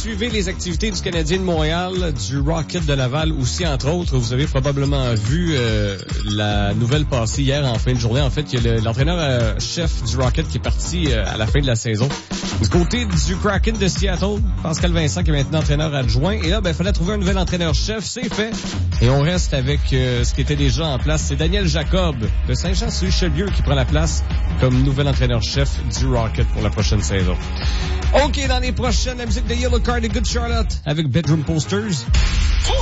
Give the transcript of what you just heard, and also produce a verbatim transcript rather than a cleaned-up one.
suivez les activités du Canadien de Montréal, du Rocket de Laval aussi, entre autres, vous avez probablement vu euh, la nouvelle passée hier en fin de journée. En fait, il y a le, l'entraîneur-chef euh, du Rocket qui est parti euh, à la fin de la saison. Du côté du Kraken de Seattle, Pascal Vincent qui est maintenant entraîneur adjoint. Et là, ben, il fallait trouver un nouvel entraîneur-chef. C'est fait. Et on reste avec euh, ce qui était déjà en place. C'est Daniel Jacob de Saint-Jean-sur-Richelieu qui prend la place comme nouvel entraîneur-chef du Rocket pour la prochaine saison. OK, dans les prochaines, la musique de Yellow Card et Good Charlotte avec Bedroom Posters.